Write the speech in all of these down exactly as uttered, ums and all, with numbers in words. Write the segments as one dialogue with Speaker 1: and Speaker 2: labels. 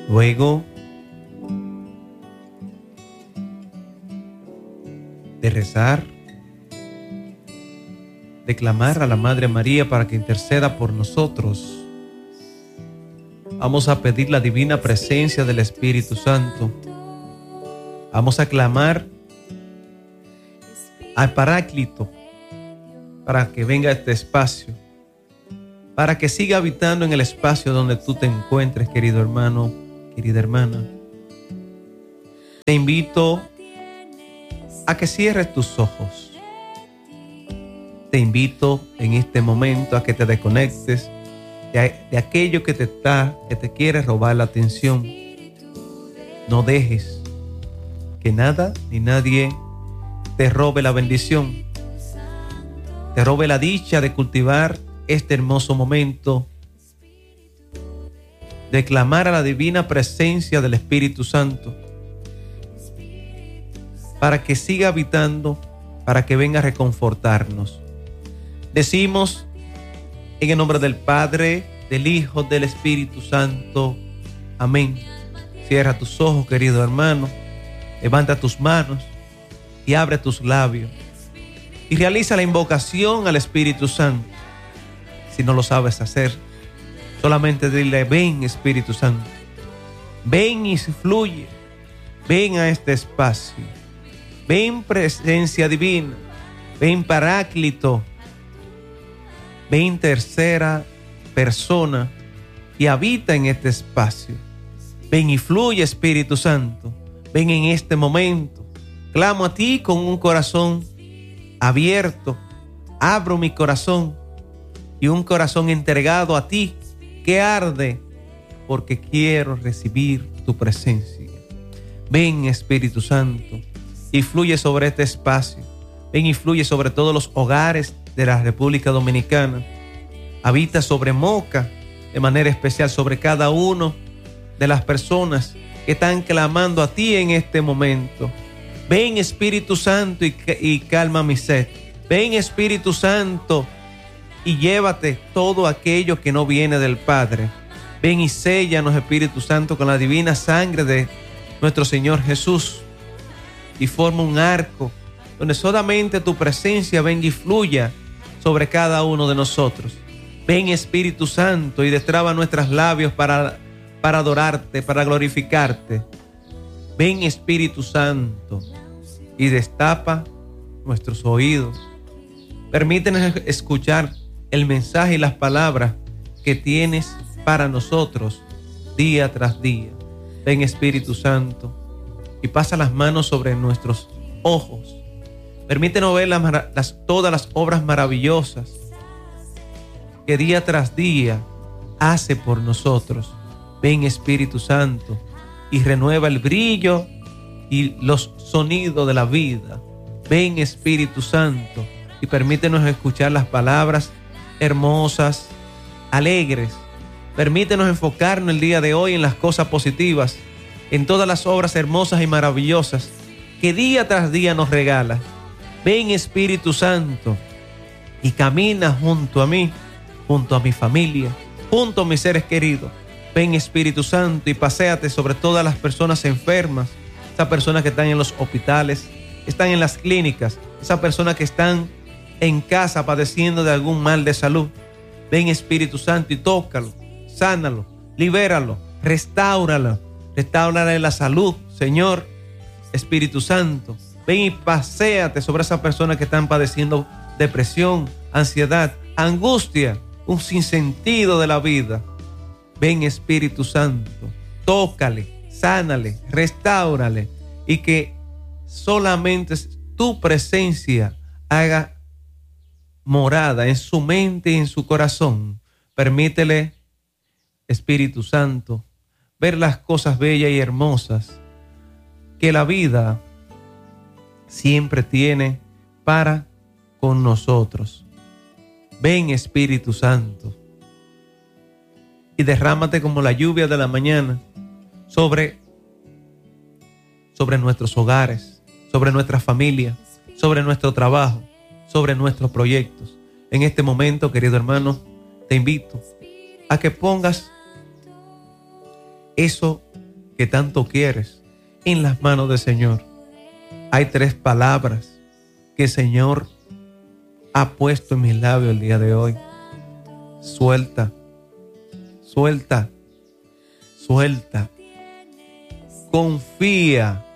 Speaker 1: Luego de rezar, de clamar a la Madre María para que interceda por nosotros, vamos a pedir la divina presencia del Espíritu Santo. Vamos a clamar al Paráclito para que venga a este espacio, para que siga habitando en el espacio donde tú te encuentres, querido hermano, querida hermana. Te invito a que cierres tus ojos. Te invito en este momento a que te desconectes de, de aquello que te está, que te quiere robar la atención. No dejes que nada ni nadie te robe la bendición, te robe la dicha de cultivar este hermoso momento, de clamar a la divina presencia del Espíritu Santo, para que siga habitando, para que venga a reconfortarnos. Decimos en el nombre del Padre, del Hijo, del Espíritu Santo. Amén. Cierra tus ojos, querido hermano. Levanta tus manos y abre tus labios. Y realiza la invocación al Espíritu Santo. Si no lo sabes hacer, solamente dile: ven, Espíritu Santo. Ven y fluye. Ven a este espacio. Ven, presencia divina. Ven, Paráclito. Ven, tercera persona, y habita en este espacio. Ven y fluye, Espíritu Santo. Ven en este momento. Clamo a ti con un corazón abierto. Abro mi corazón y un corazón entregado a ti que arde porque quiero recibir tu presencia. Ven, Espíritu Santo, y fluye sobre este espacio. Ven y fluye sobre todos los hogares de la República Dominicana. Habita sobre Moca, de manera especial sobre cada uno de las personas que están clamando a ti en este momento. Ven, Espíritu Santo, y, y calma mi sed. Ven, Espíritu Santo, y llévate todo aquello que no viene del Padre. Ven y séllanos, Espíritu Santo, con la divina sangre de nuestro Señor Jesús, y forma un arco donde solamente tu presencia venga y fluya sobre cada uno de nosotros. Ven, Espíritu Santo, y destraba nuestros labios para, para adorarte, para glorificarte. Ven, Espíritu Santo, y destapa nuestros oídos. Permítenos escuchar el mensaje y las palabras que tienes para nosotros día tras día. Ven, Espíritu Santo, y pasa las manos sobre nuestros ojos. Permítenos ver las, las, todas las obras maravillosas que día tras día hace por nosotros. Ven, Espíritu Santo, y renueva el brillo y los sonidos de la vida. Ven, Espíritu Santo, y permítenos escuchar las palabras hermosas, alegres. Permítenos enfocarnos el día de hoy en las cosas positivas, en todas las obras hermosas y maravillosas que día tras día nos regala. Ven, Espíritu Santo, y camina junto a mí, junto a mi familia, junto a mis seres queridos. Ven, Espíritu Santo, y paséate sobre todas las personas enfermas, esas personas que están en los hospitales, están en las clínicas, esas personas que están en casa padeciendo de algún mal de salud. Ven, Espíritu Santo, y tócalo, sánalo, libéralo, restáuralo, restáurale la salud, Señor. Espíritu Santo, ven y paséate sobre esas personas que están padeciendo depresión, ansiedad, angustia, un sinsentido de la vida. Ven, Espíritu Santo, tócale, sánale, restáurale, y que solamente tu presencia haga morada en su mente y en su corazón. Permítele, Espíritu Santo, ver las cosas bellas y hermosas que la vida siempre tiene para con nosotros. Ven, Espíritu Santo, y derrámate como la lluvia de la mañana sobre, sobre nuestros hogares, sobre nuestra familia, sobre nuestro trabajo, sobre nuestros proyectos. En este momento, querido hermano, te invito a que pongas eso que tanto quieres en las manos del Señor. Hay tres palabras que el Señor ha puesto en mis labios el día de hoy. Suelta, suelta, suelta. Confía,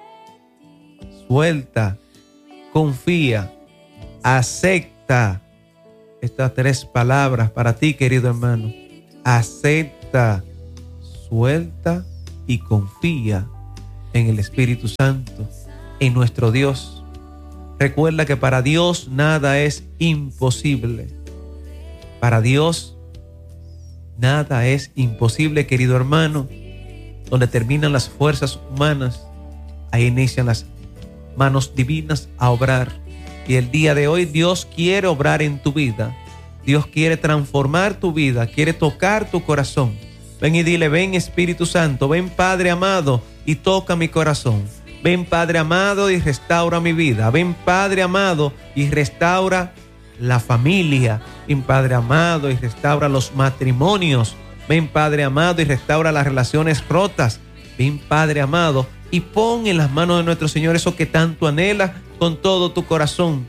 Speaker 1: suelta, confía, acepta. Estas tres palabras para ti, querido hermano. Acepta, suelta y confía en el Espíritu Santo, en nuestro Dios. Recuerda que para Dios nada es imposible. Para Dios nada es imposible, querido hermano. Donde terminan las fuerzas humanas, ahí inician las manos divinas a obrar. Y el día de hoy Dios quiere obrar en tu vida. Dios quiere transformar tu vida, quiere tocar tu corazón. Ven y dile: ven Espíritu Santo, ven Padre amado y toca mi corazón. Ven Padre amado y restaura mi vida. Ven Padre amado y restaura la familia. Ven Padre amado y restaura los matrimonios. Ven Padre amado y restaura las relaciones rotas. Ven Padre amado y pon en las manos de nuestro Señor eso que tanto anhelas con todo tu corazón.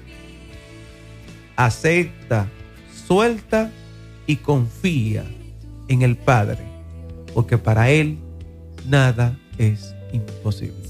Speaker 1: Acepta, suelta y confía en el Padre, porque para Él nada es imposible.